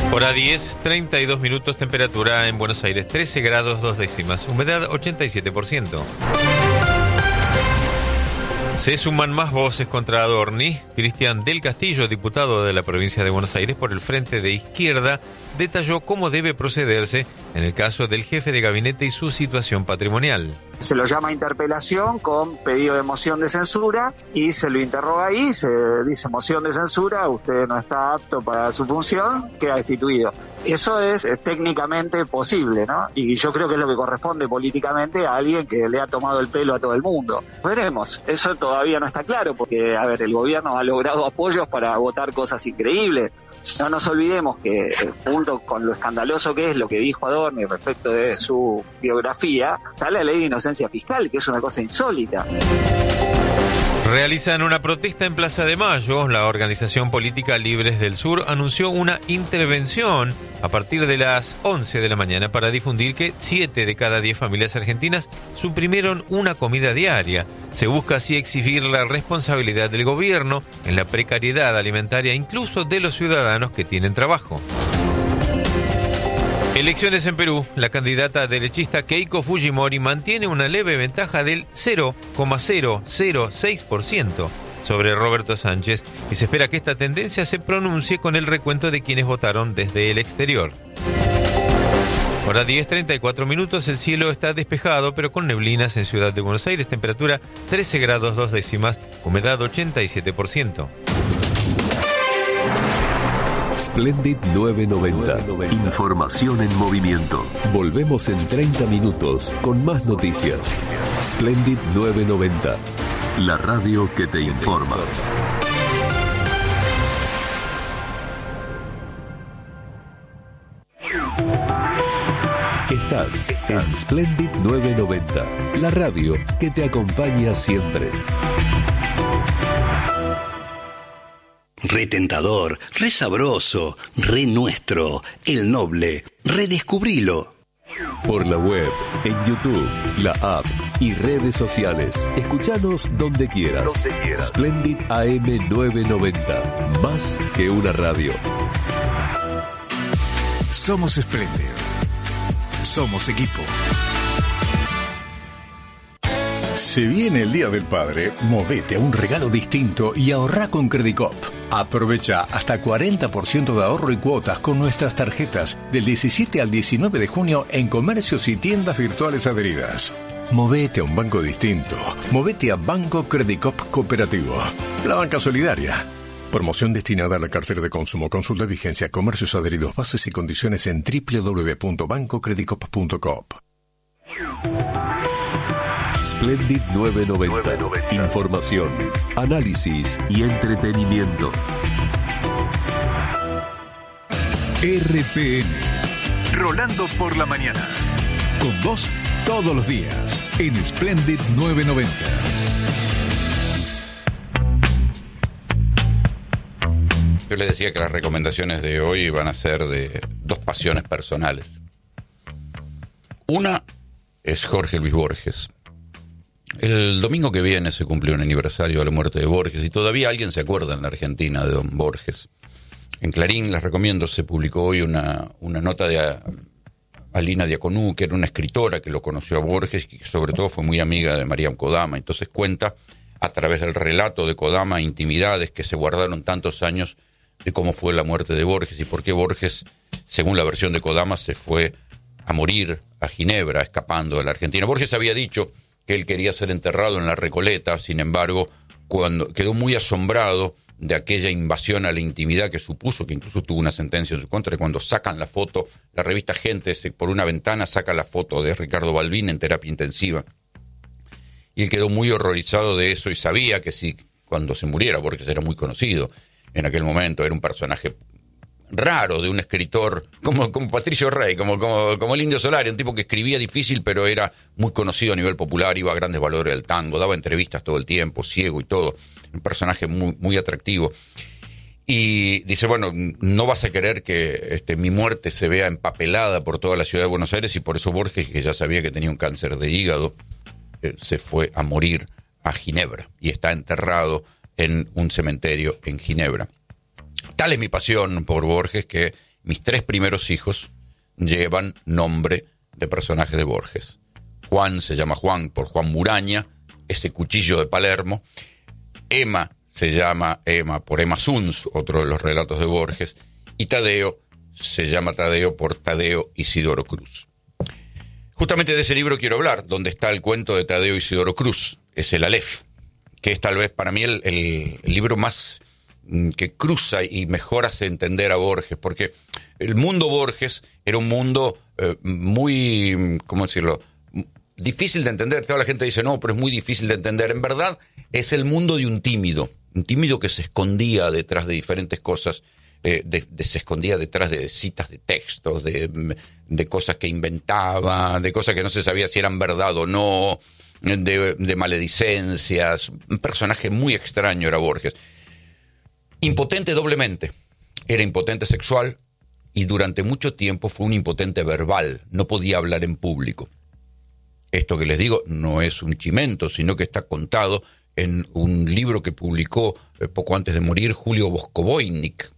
Hora 10, 32 minutos, temperatura en Buenos Aires 13 grados 2 décimas, humedad 87%. Se suman más voces contra Adorni. Cristian del Castillo, diputado de la provincia de Buenos Aires por el Frente de Izquierda, detalló cómo debe procederse en el caso del jefe de gabinete y su situación patrimonial. Se lo llama interpelación con pedido de moción de censura y se lo interroga ahí, se dice moción de censura, usted no está apto para su función, queda destituido. Eso es técnicamente posible, ¿no? Y yo creo que es lo que corresponde políticamente a alguien que le ha tomado el pelo a todo el mundo. Veremos, eso todavía no está claro porque, a ver, el gobierno ha logrado apoyos para votar cosas increíbles. No nos olvidemos que, junto con lo escandaloso que es lo que dijo Adorni respecto de su biografía, está la ley de inocencia fiscal, que es una cosa insólita. Realizan una protesta en Plaza de Mayo. La organización política Libres del Sur anunció una intervención a partir de las 11 de la mañana para difundir que 7 de cada 10 familias argentinas suprimieron una comida diaria. Se busca así exigir la responsabilidad del gobierno en la precariedad alimentaria, incluso de los ciudadanos que tienen trabajo. Elecciones en Perú. La candidata derechista Keiko Fujimori mantiene una leve ventaja del 0,006% sobre Roberto Sánchez y se espera que esta tendencia se pronuncie con el recuento de quienes votaron desde el exterior. Hora 10, 34 minutos, el cielo está despejado pero con neblinas en Ciudad de Buenos Aires, temperatura 13 grados 2 décimas, humedad 87%. Splendid 990. Información en movimiento. Volvemos en 30 minutos con más noticias. Splendid 990. La radio que te informa. Estás en Splendid 990. La radio que te acompaña siempre. Re tentador, re sabroso, re nuestro, el noble, redescubrilo. Por la web, en YouTube, la app y redes sociales. Escuchanos donde quieras. Splendid AM 990. Más que una radio. Somos Splendid. Somos equipo. Se viene el Día del Padre, movete a un regalo distinto y ahorrá con Credicop. Aprovecha hasta 40% de ahorro y cuotas con nuestras tarjetas del 17 al 19 de junio en comercios y tiendas virtuales adheridas. Movete a un banco distinto. Movete a Banco Credicop Cooperativo. La banca solidaria. Promoción destinada a la cartera de consumo. Consulta vigencia, comercios adheridos, bases y condiciones en www.bancocredicop.com. Splendid 990. Información, análisis y entretenimiento. RPM. Rolando por la mañana. Con vos todos los días en Splendid 990. Yo les decía que las recomendaciones de hoy van a ser de dos pasiones personales. Una es Jorge Luis Borges. El domingo que viene se cumplió un aniversario de la muerte de Borges y todavía alguien se acuerda en la Argentina de don Borges. En Clarín, les recomiendo, se publicó hoy una nota de Alina Diaconú, que era una escritora que lo conoció a Borges y que sobre todo fue muy amiga de Mariam Kodama. Entonces cuenta a través del relato de Kodama intimidades que se guardaron tantos años de cómo fue la muerte de Borges y por qué Borges, según la versión de Kodama, se fue a morir a Ginebra, escapando de la Argentina. Borges había dicho que él quería ser enterrado en la Recoleta, sin embargo, cuando quedó muy asombrado de aquella invasión a la intimidad que supuso, que incluso tuvo una sentencia en su contra, cuando sacan la foto, la revista Gente por una ventana saca la foto de Ricardo Balbín en terapia intensiva. Y él quedó muy horrorizado de eso y sabía que si cuando se muriera, Borges era muy conocido en aquel momento, era un personaje raro de un escritor como Patricio Rey, como el Indio Solari, un tipo que escribía difícil pero era muy conocido a nivel popular, iba a grandes valores del tango, daba entrevistas todo el tiempo, ciego y todo, un personaje muy, muy atractivo. Y dice, bueno, no vas a querer que mi muerte se vea empapelada por toda la ciudad de Buenos Aires, y por eso Borges, que ya sabía que tenía un cáncer de hígado, se fue a morir a Ginebra y está enterrado en un cementerio en Ginebra. Tal es mi pasión por Borges que mis 3 primeros hijos llevan nombre de personajes de Borges. Juan se llama Juan por Juan Muraña, ese cuchillo de Palermo. Emma se llama Emma por Emma Suns, otro de los relatos de Borges. Y Tadeo se llama Tadeo por Tadeo Isidoro Cruz. Justamente de ese libro quiero hablar, donde está el cuento de Tadeo Isidoro Cruz. Es el Aleph, que es tal vez para mí el libro más que cruza y mejor hace entender a Borges, porque el mundo Borges era un mundo muy, ¿cómo decirlo?, difícil de entender. Toda la gente dice, no, pero es muy difícil de entender. En verdad, es el mundo de un tímido que se escondía detrás de diferentes cosas, se escondía detrás de citas de textos, de cosas que inventaba, de cosas que no se sabía si eran verdad o no, de maledicencias. Un personaje muy extraño era Borges. Impotente doblemente. Era impotente sexual y durante mucho tiempo fue un impotente verbal. No podía hablar en público. Esto que les digo no es un chimento, sino que está contado en un libro que publicó poco antes de morir Julio Voskovoinik.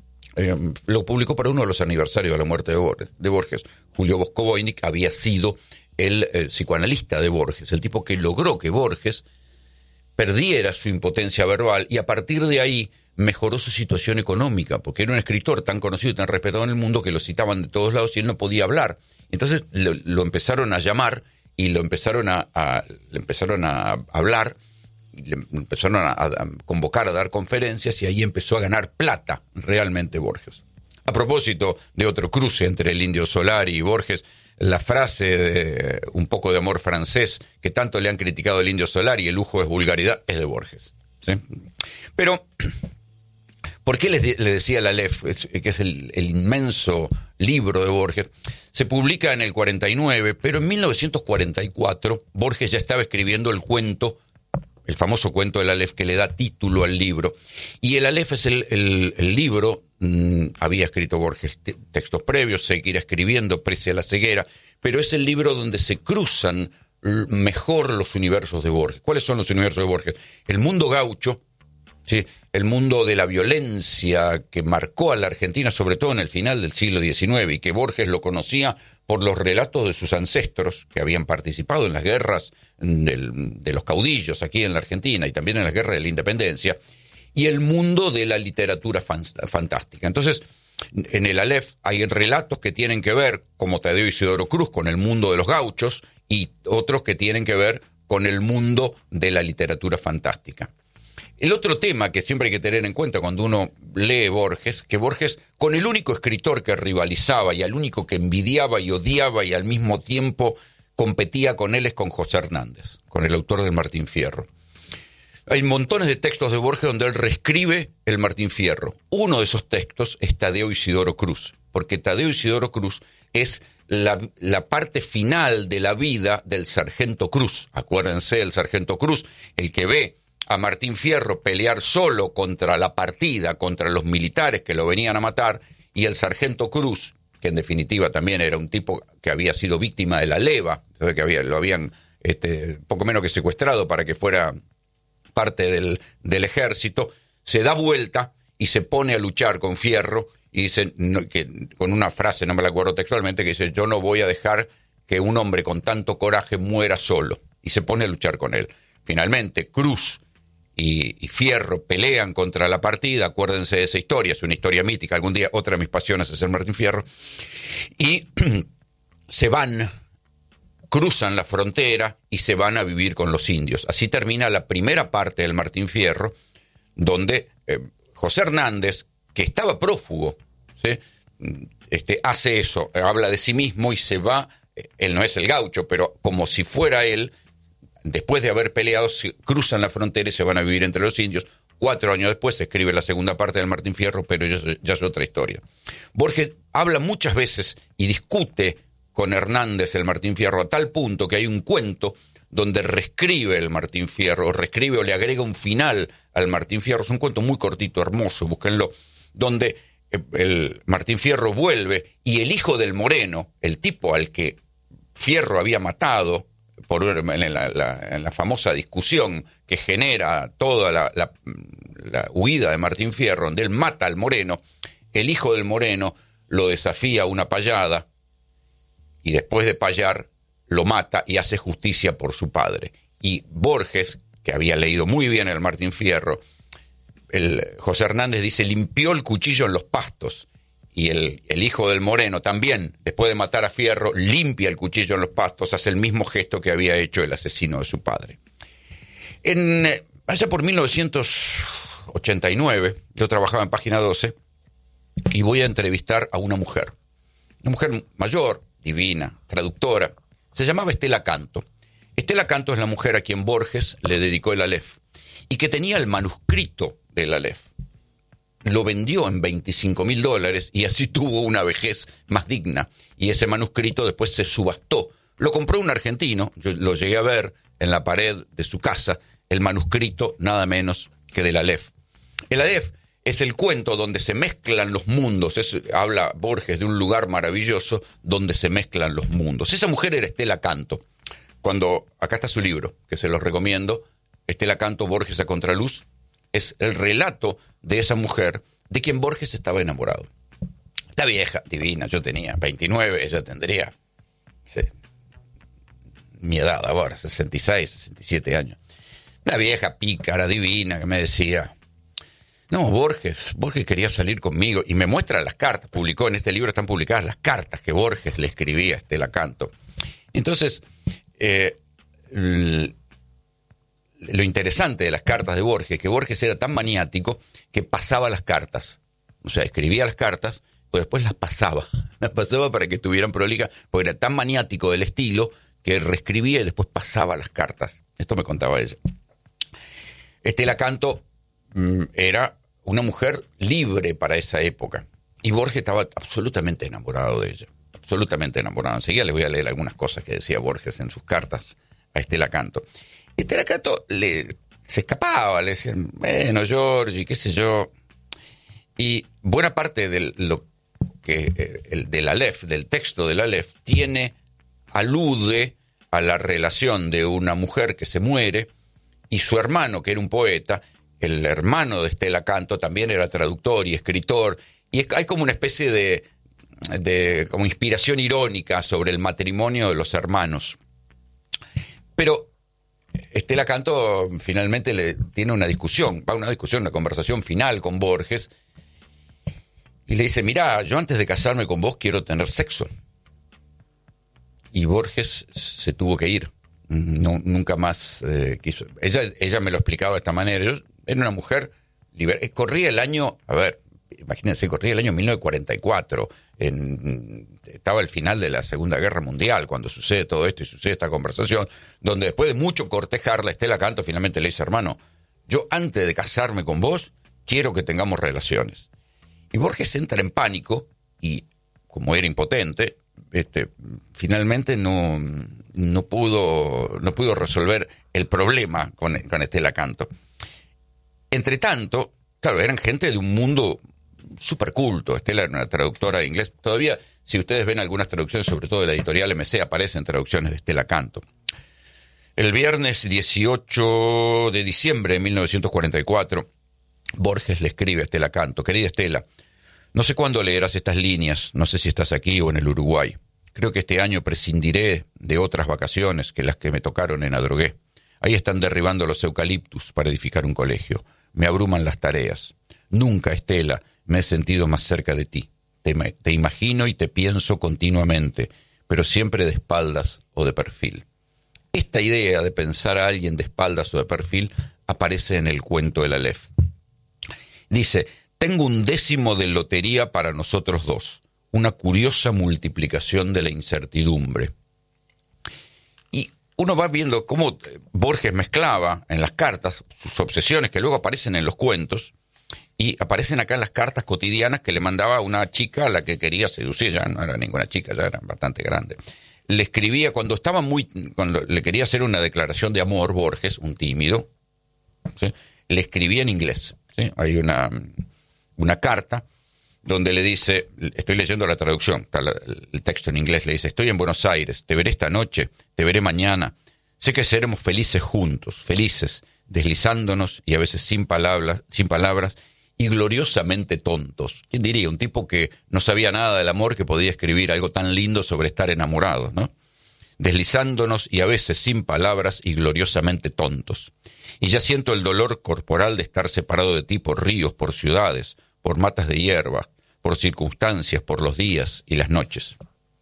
Lo publicó para uno de los aniversarios de la muerte de Borges. Julio Voskovoinik había sido el psicoanalista de Borges, el tipo que logró que Borges perdiera su impotencia verbal y a partir de ahí mejoró su situación económica, porque era un escritor tan conocido y tan respetado en el mundo que lo citaban de todos lados y él no podía hablar. Entonces lo empezaron a llamar y le empezaron a hablar, y le empezaron a convocar a dar conferencias y ahí empezó a ganar plata realmente Borges. A propósito de otro cruce entre el Indio Solari y Borges, la frase de un poco de amor francés que tanto le han criticado el Indio Solari, el lujo es vulgaridad, es de Borges, ¿sí? Pero ¿por qué le decía el Aleph, que es el inmenso libro de Borges? Se publica en el 49, pero en 1944 Borges ya estaba escribiendo el cuento, el famoso cuento del Aleph que le da título al libro. Y el Aleph es el libro, había escrito Borges textos previos, seguirá escribiendo pese a la ceguera, pero es el libro donde se cruzan mejor los universos de Borges. ¿Cuáles son los universos de Borges? El mundo gaucho, ¿sí?, el mundo de la violencia que marcó a la Argentina, sobre todo en el final del siglo XIX, y que Borges lo conocía por los relatos de sus ancestros que habían participado en las guerras de los caudillos aquí en la Argentina y también en las guerras de la independencia, y el mundo de la literatura fantástica. Entonces, en el Aleph hay relatos que tienen que ver, como Tadeo Isidoro Cruz, con el mundo de los gauchos, y otros que tienen que ver con el mundo de la literatura fantástica. El otro tema que siempre hay que tener en cuenta cuando uno lee Borges, que Borges, con el único escritor que rivalizaba y al único que envidiaba y odiaba y al mismo tiempo competía con él, es con José Hernández, con el autor del Martín Fierro. Hay montones de textos de Borges donde él reescribe el Martín Fierro. Uno de esos textos es Tadeo Isidoro Cruz, porque Tadeo Isidoro Cruz es la parte final de la vida del sargento Cruz. Acuérdense del sargento Cruz, el que ve a Martín Fierro pelear solo contra la partida, contra los militares que lo venían a matar, y el sargento Cruz, que en definitiva también era un tipo que había sido víctima de la leva, que lo habían poco menos que secuestrado para que fuera parte del ejército, se da vuelta y se pone a luchar con Fierro y dice, con una frase, no me la acuerdo textualmente, que dice, yo no voy a dejar que un hombre con tanto coraje muera solo, y se pone a luchar con él. Finalmente, Cruz y Fierro pelean contra la partida, acuérdense de esa historia, es una historia mítica, algún día otra de mis pasiones es el Martín Fierro, y se van, cruzan la frontera y se van a vivir con los indios. Así termina la primera parte del Martín Fierro, donde José Hernández, que estaba prófugo, ¿sí?, hace eso, habla de sí mismo y se va, él no es el gaucho, pero como si fuera él, después de haber peleado, se cruzan la frontera y se van a vivir entre los indios. 4 años después se escribe la segunda parte del Martín Fierro, pero ya es otra historia. Borges habla muchas veces y discute con Hernández el Martín Fierro a tal punto que hay un cuento donde reescribe el Martín Fierro, reescribe o le agrega un final al Martín Fierro. Es un cuento muy cortito, hermoso, búsquenlo, donde el Martín Fierro vuelve y el hijo del Moreno, el tipo al que Fierro había matado en la famosa discusión que genera toda la huida de Martín Fierro, donde él mata al Moreno, el hijo del Moreno lo desafía a una payada y después de payar lo mata y hace justicia por su padre. Y Borges, que había leído muy bien el Martín Fierro, José Hernández dice, limpió el cuchillo en los pastos. Y el hijo del Moreno también, después de matar a Fierro, limpia el cuchillo en los pastos, hace el mismo gesto que había hecho el asesino de su padre. Allá por 1989, yo trabajaba en Página 12 y voy a entrevistar a una mujer mayor, divina, traductora. Se llamaba Estela Canto. Estela Canto es la mujer a quien Borges le dedicó el Aleph y que tenía el manuscrito del Aleph. Lo vendió en $25.000 y así tuvo una vejez más digna. Y ese manuscrito después se subastó. Lo compró un argentino, yo lo llegué a ver en la pared de su casa, el manuscrito nada menos que del Aleph. El Aleph es el cuento donde se mezclan los mundos. Habla Borges de un lugar maravilloso donde se mezclan los mundos. Esa mujer era Estela Canto. Acá está su libro, que se los recomiendo, Estela Canto, Borges a contraluz. Es el relato de esa mujer de quien Borges estaba enamorado. La vieja, divina, yo tenía 29, ella tendría mi edad ahora, 66, 67 años. La vieja pícara, divina, que me decía, no, Borges quería salir conmigo, y me muestra las cartas, publicó en este libro, están publicadas las cartas que Borges le escribía a Estela Canto. Entonces, lo interesante de las cartas de Borges, que Borges era tan maniático que pasaba las cartas. O sea, escribía las cartas, pero después las pasaba. Las pasaba para que estuvieran prolijas, porque era tan maniático del estilo que reescribía y después pasaba las cartas. Esto me contaba ella. Estela Canto era una mujer libre para esa época. Y Borges estaba absolutamente enamorado de ella. Absolutamente enamorado. Enseguida les voy a leer algunas cosas que decía Borges en sus cartas a Estela Canto. Estela Canto se escapaba, le decían, bueno, Giorgi, qué sé yo. Y buena parte del Aleph, del texto del Aleph, alude a la relación de una mujer que se muere y su hermano, que era un poeta. El hermano de Estela Canto también era traductor y escritor. Y hay como una especie de como inspiración irónica sobre el matrimonio de los hermanos. Pero Estela Canto finalmente tiene una conversación final con Borges, y le dice, mirá, yo antes de casarme con vos quiero tener sexo. Y Borges se tuvo que ir. No, nunca más quiso. Ella me lo explicaba de esta manera. Yo era una mujer libre. Corría el año, imagínense, corría el año 1944. Estaba el final de la Segunda Guerra Mundial cuando sucede todo esto y sucede esta conversación, donde después de mucho cortejarla, Estela Canto finalmente le dice, hermano, yo antes de casarme con vos quiero que tengamos relaciones. Y Borges entra en pánico y, como era impotente, finalmente no pudo resolver el problema con Estela Canto. Entre tanto, claro, eran gente de un mundo súper culto. Estela era una traductora de inglés. Todavía, si ustedes ven algunas traducciones, sobre todo de la editorial MC, aparecen traducciones de Estela Canto. El viernes 18 de diciembre de 1944, Borges le escribe a Estela Canto, querida Estela, no sé cuándo leerás estas líneas, no sé si estás aquí o en el Uruguay. Creo que este año prescindiré de otras vacaciones que las que me tocaron en Adrogué. Ahí están derribando los eucaliptus para edificar un colegio. Me abruman las tareas. Nunca, Estela, me he sentido más cerca de ti. Te imagino y te pienso continuamente, pero siempre de espaldas o de perfil. Esta idea de pensar a alguien de espaldas o de perfil aparece en el cuento del Aleph. Dice, tengo un décimo de lotería para nosotros dos, una curiosa multiplicación de la incertidumbre. Y uno va viendo cómo Borges mezclaba en las cartas sus obsesiones que luego aparecen en los cuentos y aparecen acá en las cartas cotidianas que le mandaba a una chica a la que quería seducir. Ya no era ninguna chica, ya era bastante grande. Le escribía cuando le quería hacer una declaración de amor, Borges, un tímido, ¿sí? Le escribía en inglés, ¿sí? Hay una carta donde le dice, estoy leyendo la traducción, está el texto en inglés, le dice, estoy en Buenos Aires, te veré esta noche, te veré mañana, sé que seremos felices juntos, felices, deslizándonos y a veces sin palabras, y gloriosamente tontos. ¿Quién diría? Un tipo que no sabía nada del amor que podía escribir algo tan lindo sobre estar enamorados, ¿no? Deslizándonos y a veces sin palabras y gloriosamente tontos. Y ya siento el dolor corporal de estar separado de ti por ríos, por ciudades, por matas de hierba, por circunstancias, por los días y las noches.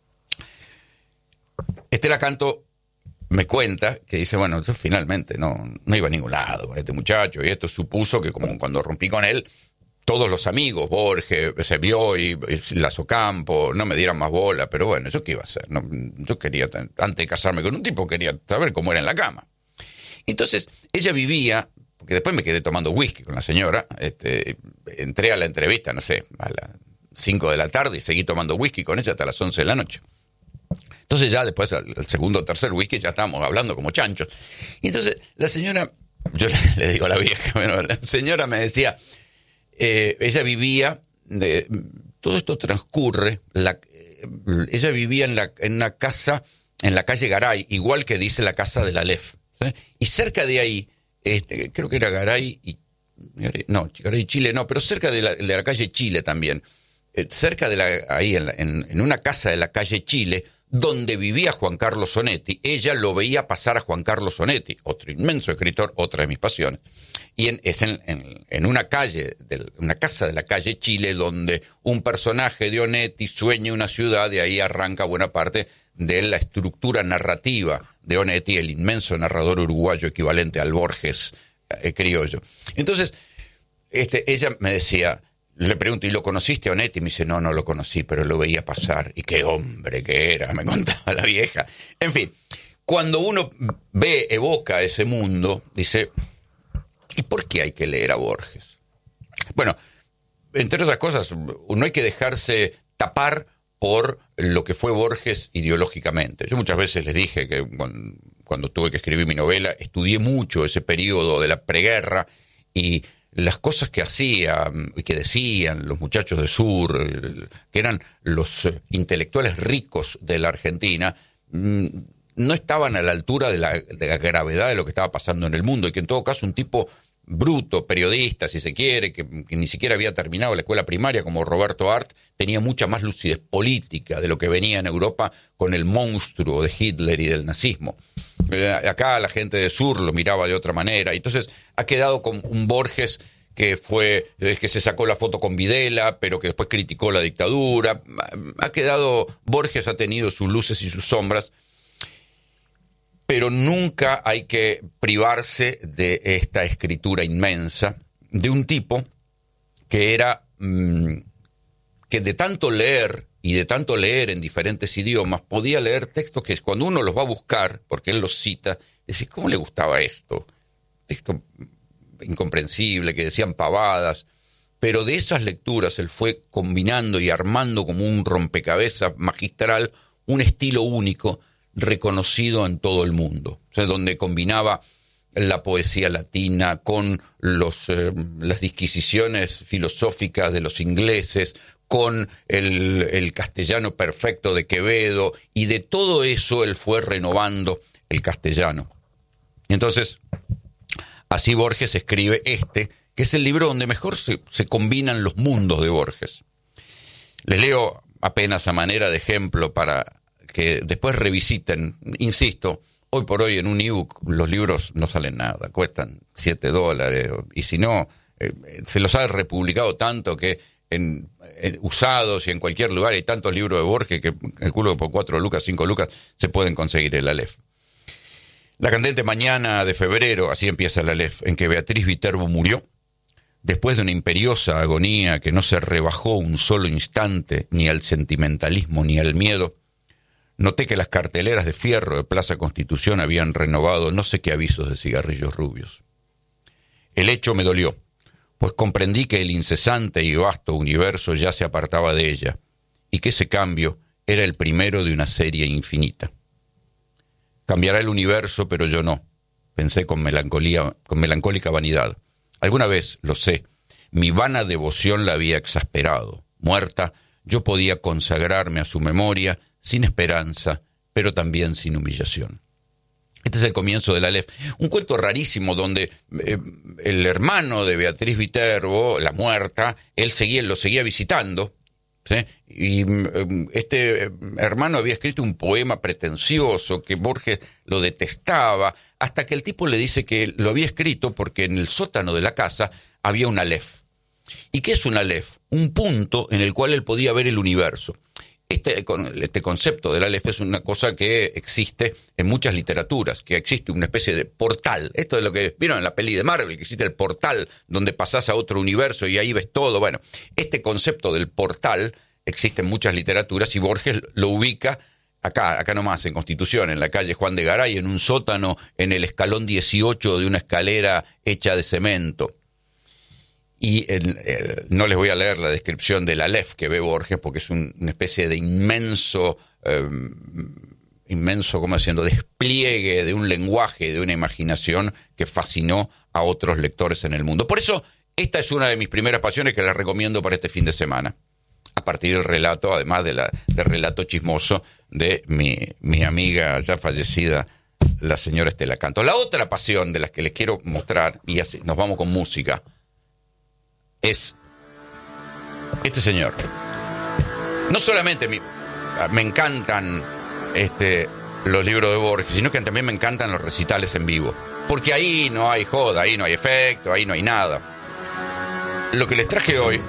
Estela Canto me cuenta que dice, bueno, yo finalmente no iba a ningún lado con este muchacho, y esto supuso que como cuando rompí con él, todos los amigos, Borges, se vio y Lazo Campo, no me dieran más bola, pero bueno, ¿yo qué iba a hacer? No, yo quería, antes de casarme con un tipo, quería saber cómo era en la cama. Entonces, ella vivía, porque después me quedé tomando whisky con la señora, entré a la entrevista, no sé, a las 5 de la tarde y seguí tomando whisky con ella hasta las 11 de la noche. Entonces ya después, al segundo o tercer whisky, ya estábamos hablando como chanchos. Y entonces la señora, yo le digo a la vieja, bueno, la señora me decía, ella vivía, todo esto transcurre, ella vivía en una casa en la calle Garay, igual que dice la casa de la Aleph, ¿sí? Y cerca de ahí, creo que era Garay y Chile, no, pero cerca de la calle Chile también, cerca de ahí en una casa de la calle Chile, donde vivía Juan Carlos Onetti, ella lo veía pasar a Juan Carlos Onetti, otro inmenso escritor, otra de mis pasiones. Y es en una calle, una casa de la calle Chile, donde un personaje de Onetti sueña una ciudad, de ahí arranca buena parte de la estructura narrativa de Onetti, el inmenso narrador uruguayo equivalente al Borges criollo. Entonces, ella me decía, le pregunto, ¿y lo conociste a Onetti? Y me dice, no lo conocí, pero lo veía pasar. Y qué hombre que era, me contaba la vieja. En fin, cuando uno evoca ese mundo, dice, ¿y por qué hay que leer a Borges? Bueno, entre otras cosas, no hay que dejarse tapar por lo que fue Borges ideológicamente. Yo muchas veces les dije que cuando tuve que escribir mi novela, estudié mucho ese periodo de la preguerra y las cosas que hacían y que decían los muchachos de Sur, que eran los intelectuales ricos de la Argentina, no estaban a la altura de la gravedad de lo que estaba pasando en el mundo, y que en todo caso un tipo bruto, periodista, si se quiere, que ni siquiera había terminado la escuela primaria, como Roberto Arlt, tenía mucha más lucidez política de lo que venía en Europa con el monstruo de Hitler y del nazismo. Acá la gente de Sur lo miraba de otra manera. Entonces ha quedado con un Borges que se sacó la foto con Videla, pero que después criticó la dictadura. Borges ha tenido sus luces y sus sombras, pero nunca hay que privarse de esta escritura inmensa de un tipo que era que de tanto leer y de tanto leer en diferentes idiomas, podía leer textos que cuando uno los va a buscar, porque él los cita, decís, ¿cómo le gustaba esto? Texto incomprensible, que decían pavadas, pero de esas lecturas él fue combinando y armando como un rompecabezas magistral un estilo único, reconocido en todo el mundo, o sea, donde combinaba la poesía latina con las disquisiciones filosóficas de los ingleses, con el castellano perfecto de Quevedo, y de todo eso él fue renovando el castellano. Y entonces, así Borges escribe que es el libro donde mejor se combinan los mundos de Borges. Les leo apenas a manera de ejemplo para que después revisiten. Insisto, hoy por hoy en un ebook los libros no salen nada, cuestan $7, y si no, se los ha republicado tanto que en usados y en cualquier lugar hay tantos libros de Borges que calculo que por 4 lucas, 5 lucas se pueden conseguir el Aleph. La candente mañana de febrero, así empieza el Aleph, en que Beatriz Viterbo murió, después de una imperiosa agonía que no se rebajó un solo instante ni al sentimentalismo ni al miedo, noté que las carteleras de fierro de Plaza Constitución habían renovado no sé qué avisos de cigarrillos rubios. El hecho me dolió, pues comprendí que el incesante y vasto universo ya se apartaba de ella, y que ese cambio era el primero de una serie infinita. Cambiará el universo, pero yo no, pensé con melancólica vanidad. Alguna vez, lo sé, mi vana devoción la había exasperado. Muerta, yo podía consagrarme a su memoria sin esperanza, pero también sin humillación. Este es el comienzo de la Aleph. Un cuento rarísimo donde el hermano de Beatriz Viterbo, la muerta, lo seguía visitando, ¿sí? Y este hermano había escrito un poema pretencioso que Borges lo detestaba, hasta que el tipo le dice que lo había escrito porque en el sótano de la casa había una Aleph. ¿Y qué es una Aleph? Un punto en el cual él podía ver el universo. Este concepto de la Aleph es una cosa que existe en muchas literaturas, que existe una especie de portal. Esto es lo que vieron en la peli de Marvel, que existe el portal donde pasás a otro universo y ahí ves todo. Bueno, este concepto del portal existe en muchas literaturas y Borges lo ubica acá nomás, en Constitución, en la calle Juan de Garay, en un sótano, en el escalón 18 de una escalera hecha de cemento. Y no les voy a leer la descripción del Aleph que ve Borges, porque es una especie de inmenso, ¿cómo haciendo? Despliegue de un lenguaje, de una imaginación que fascinó a otros lectores en el mundo. Por eso, esta es una de mis primeras pasiones que les recomiendo para este fin de semana. A partir del relato, además del relato chismoso de mi amiga ya fallecida, la señora Estela Canto. La otra pasión de las que les quiero mostrar, y así nos vamos con música, es este señor. No solamente me encantan los libros de Borges, sino que también me encantan los recitales en vivo. Porque ahí no hay joda, ahí no hay efecto, ahí no hay nada. Lo que les traje hoy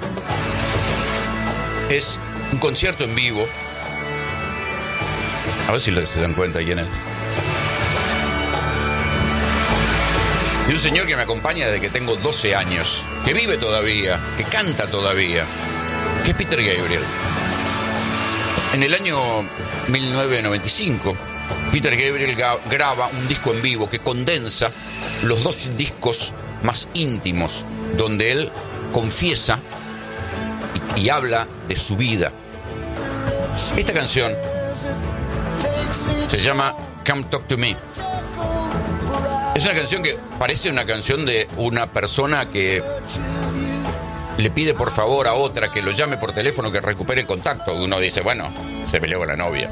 es un concierto en vivo. A ver si se dan cuenta quién es. Y un señor que me acompaña desde que tengo 12 años, que vive todavía, que canta todavía, que es Peter Gabriel. En el año 1995, Peter Gabriel graba un disco en vivo que condensa los dos discos más íntimos, donde él confiesa y habla de su vida. Esta canción se llama Come Talk to Me. Es una canción que parece una canción de una persona que le pide por favor a otra que lo llame por teléfono, que recupere el contacto. Uno dice, bueno, se peleó con la novia.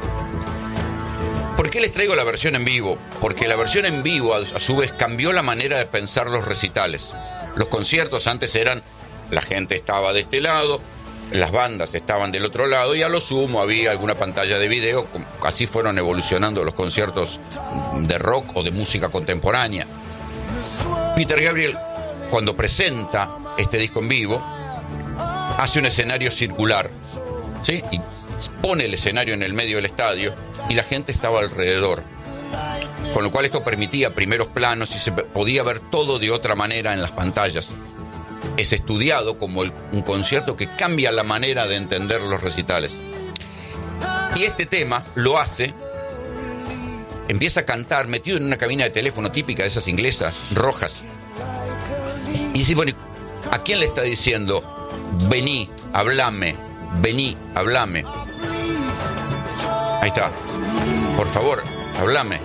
¿Por qué les traigo la versión en vivo? Porque la versión en vivo, a su vez, cambió la manera de pensar los recitales. Los conciertos antes eran, la gente estaba de este lado, las bandas estaban del otro lado y a lo sumo había alguna pantalla de video. Así fueron evolucionando los conciertos de rock o de música contemporánea. Peter Gabriel, cuando presenta este disco en vivo, hace un escenario circular, ¿sí? Y pone el escenario en el medio del estadio y la gente estaba alrededor. Con lo cual esto permitía primeros planos y se podía ver todo de otra manera en las pantallas. Es estudiado como un concierto que cambia la manera de entender los recitales. Y este tema lo hace, empieza a cantar metido en una cabina de teléfono típica de esas inglesas rojas. Y dice, bueno, ¿a quién le está diciendo? Vení, hablame, vení, hablame. Ahí está. Por favor, hablame.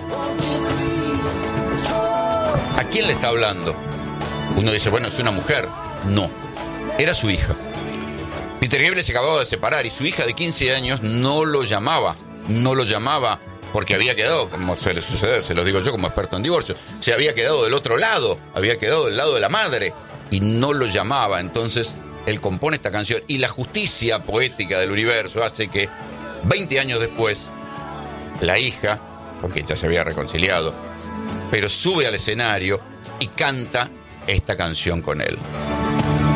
¿A quién le está hablando? Uno dice, bueno, es una mujer. No, era su hija. Peter Gabriel se acababa de separar y su hija de 15 años no lo llamaba porque había quedado, como se le sucede, se los digo yo como experto en divorcio, se había quedado del otro lado, había quedado del lado de la madre y no lo llamaba. Entonces él compone esta canción y la justicia poética del universo hace que 20 años después la hija, con quien ya se había reconciliado, pero sube al escenario y canta esta canción con él.